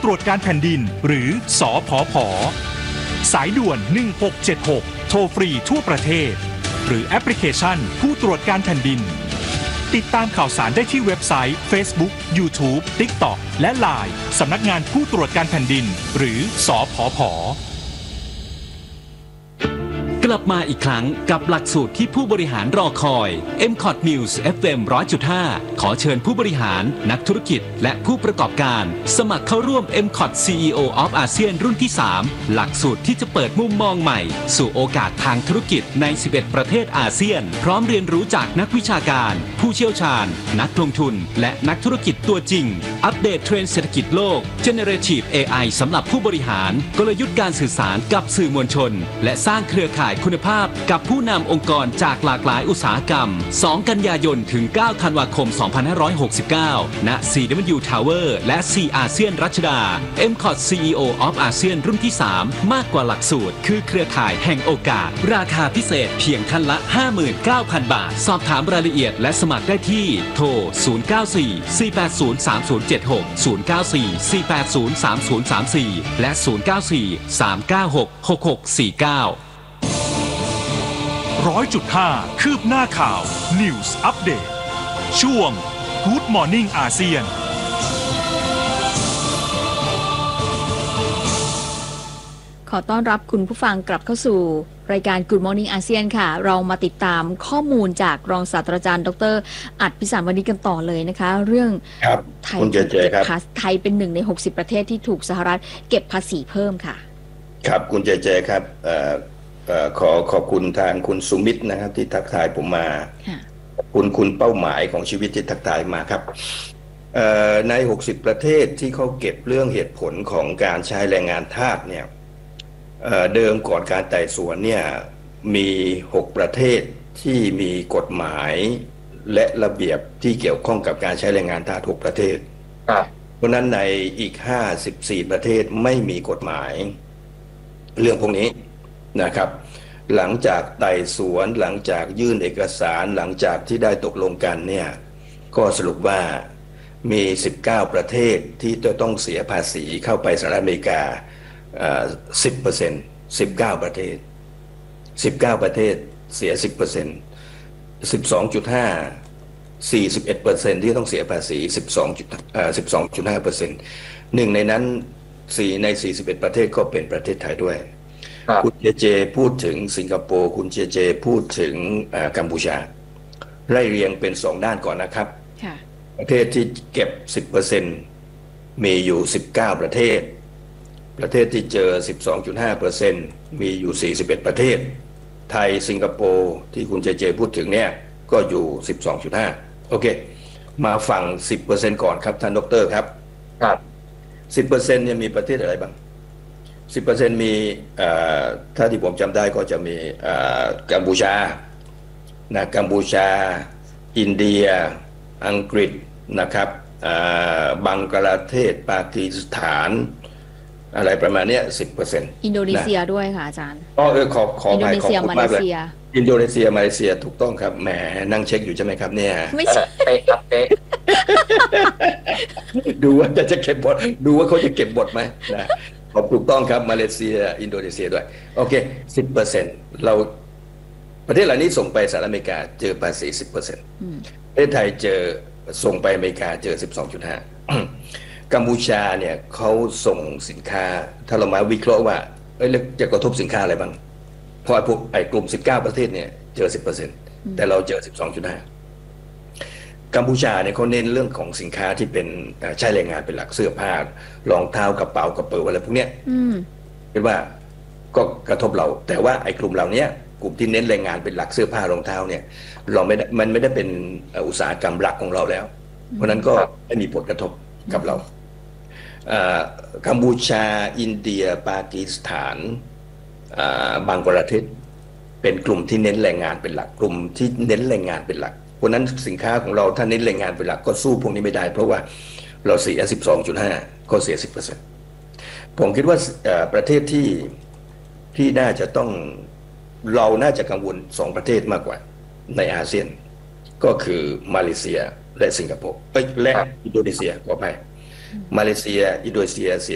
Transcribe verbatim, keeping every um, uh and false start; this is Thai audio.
รวจการแผ่นดินหรือสผผ.สายด่วนหนึ่งหกเจ็ดหกโทรฟรีทั่วประเทศหรือแอปพลิเคชันผู้ตรวจการแผ่นดินติดตามข่าวสารได้ที่เว็บไซต์ Facebook YouTube TikTok และ ไลน์ สำนักงานผู้ตรวจการแผ่นดินหรือสผผ. กลับมาอีกครั้งกับหลักสูตรที่ผู้บริหารรอคอย เอ็ม คอท News เอฟ เอ็ม หนึ่งร้อยจุดห้า ขอเชิญผู้บริหารนักธุรกิจและผู้ประกอบการสมัครเข้าร่วม เอ็ม คอท ซี อี โอ of อาเซียนรุ่นที่ สาม หลักสูตรที่จะเปิดมุมมองใหม่สู่โอกาสทางธุรกิจใน สิบเอ็ด ประเทศอาเซียนพร้อมเรียนรู้จากนักวิชาการผู้เชี่ยวชาญนักลงทุนและนักธุรกิจตัวจริงอัปเดตเทรนด์เศรษฐกิจโลก Generative เอ ไอ สำหรับผู้บริหารกลยุทธ์การสื่อสารกับสื่อมวลชนและสร้างเครือข่ายคุณภาพกับผู้นำองค์กรจากหลากหลายอุตสาหกรรม สอง กันยายน ถึง เก้า ธันวาคม สองพันห้าร้อยหกสิบเก้า ณ ซี ดับเบิลยู Tower และ C อาเซียนรัชดา เอ็ม คอท ซี อี โอ of อาเซียนรุ่นที่ สาม มากกว่าหลักสูตรคือเครือข่ายแห่งโอกาสราคาพิเศษเพียงท่านละ ห้าหมื่นเก้าพัน บาทสอบถามรายละเอียดและสมัครได้ที่โทร ศูนย์ เก้า สี่ สี่ แปด ศูนย์ สาม ศูนย์ เจ็ด หก ศูนย์ เก้า สี่ สี่ แปด ศูนย์ สาม ศูนย์ สาม สี่ และ ศูนย์ เก้า สี่ สาม เก้า หก หก หก สี่ เก้าร้อยจุดห้า คืบหน้าข่าว News Update ช่วง Good Morning อาเซียนขอต้อนรับคุณผู้ฟังกลับเข้าสู่รายการ Good Morning อาเซียนค่ะเรามาติดตามข้อมูลจากรองศาสตราจารย์ดร.อัฏฐพิสารวณิชกันต่อเลยนะคะเรื่องไทยเก็บภาษีไทยเป็นหนึ่งในหกสิบประเทศที่ถูกสหรัฐเก็บภาษีเพิ่มค่ะครับคุณเจเจครับขอขอบคุณทางคุณสุมิตรนะครับที่ทักทายผมมาขอบคุณคุณเป้าหมายของชีวิตที่ทักทายมาครับในหกสิบประเทศที่เขาเก็บเรื่องเหตุผลของการใช้แรงงานทาสเนี่ยเดิมก่อนการไต่สวนเนี่ยมีหกประเทศที่มีกฎหมายและระเบียบที่เกี่ยวข้องกับการใช้แรงงานทาสหกประเทศเพราะนั้นในอีกห้าสิบสี่ประเทศไม่มีกฎหมายเรื่องพวกนี้นะครับหลังจากไต่สวนหลังจากยื่นเอกสารหลังจากที่ได้ตกลงกันเนี่ยก็สรุปว่ามีสิบเก้าประเทศที่จะต้องเสียภาษีเข้าไปสหรัฐอเมริกาอ่า สิบเปอร์เซ็นต์ สิบเก้าประเทศสิบเก้าประเทศเสีย สิบเปอร์เซ็นต์ สิบสองจุดห้า สี่สิบเอ็ดเปอร์เซ็นต์ ที่ต้องเสียภาษีสิบสองอ่า สิบสองจุดห้าเปอร์เซ็นต์ หนึ่งในนั้นสี่ในสี่สิบเอ็ดประเทศก็เป็นประเทศไทยด้วยคุณเจเจพูดถึงสิงคโปร์คุณเจเจพูดถึงกัมพูชาไล่เรียงเป็นสองด้านก่อนนะครับประเทศที่เก็บ สิบเปอร์เซ็นต์ มีอยู่สิบเก้าประเทศประเทศที่เจอ สิบสองจุดห้าเปอร์เซ็นต์ มีอยู่สี่สิบเอ็ดประเทศไทยสิงคโปร์ที่คุณเจเจพูดถึงเนี่ยก็อยู่ สิบสองจุดห้า โอเคมาฝั่ง สิบเปอร์เซ็นต์ ก่อนครับท่านดร.ครับครับ สิบเปอร์เซ็นต์ เนี่ยมีประเทศอะไรบ้างสิบเปอร์เซ็นต์ มีถ้าที่ผมจำได้ก็จะมีกัมพูชานะกัมพูชาอินเดียอังกฤษนะครับบังกลาเทศปากีสถานอะไรประมาณนี้ สิบเปอร์เซ็นต์อินโดนีเซียด้วยค่ะอาจารย์อ๋อเออขอขออินโดนีเซียมาเลเซียอินโดนีเซียมาเลเซียถูกต้องครับแหมนั่งเช็คอยู่ใช่ไหมครับเนี่ยไม่ใช่ครับเป๊ะดูว่าจะจะเก็บบทดูว่าเขาจะเก็บบทไหมนะขอบถูกต้องครับมาเลเซียอินโดนีเซียด้วยโอเค สิบเปอร์เซ็นต์ เราประเทศเหล่านี้ส่งไปสหรัฐอเมริกาเจอภาษี สิบเปอร์เซ็นต์ ประเทศไทยเจอส่งไปอเมริกาเจอ สิบสองจุดห้า กัมพูชาเนี่ยเขาส่งสินค้าถ้าเรามาวิเคราะห์ว่าเอ้ยจะกระทบสินค้าอะไรบ้างเพราะพวกไอ้กลุ่มสิบเก้าประเทศเนี่ยเจอ สิบเปอร์เซ็นต์ แต่เราเจอ สิบสองจุดห้า กัมพูชาเนี่ยเขาเน้นเรื่องของสินค้าที่เป็นใช้แรงงานเป็นหลักเสื้อผ้ารองเท้ากระเป๋ากระเป๋าอะไรพวกเนี้ยเป็นว่าก็กระทบเราแต่ว่าไอ้กลุ่มเหล่านี้กลุ่มที่เน้นแรงงานเป็นหลักเสื้อผ้ารองเท้าเนี่ยเราไม่ได้มันไม่ได้เป็นอุตสาหกรรมหลักของเราแล้วเพราะนั้นก็ไม่มีผลกระทบกับเรากัมพูชาอินเดียปากีสถานบังกลาเทศเป็นกลุ่มที่เน้นแรงงานเป็นหลักกลุ่มที่เน้นแรงงานเป็นหลักเพราะนั้นสินค้าของเราถ้าเน้นแรงงานเป็นหลักก็สู้พวกนี้ไม่ได้เพราะว่าเราเสีย สิบสองจุดห้า ก็เสีย สิบเปอร์เซ็นต์ ผมคิดว่าประเทศที่ที่น่าจะต้องเราน่าจะกังวลสองประเทศมากกว่าในอาเซียนก็คือมาเลเซียและสิงคโปร์และอินโดนีเซียขออภัยมาเลเซียอินโดนีเซียเสีย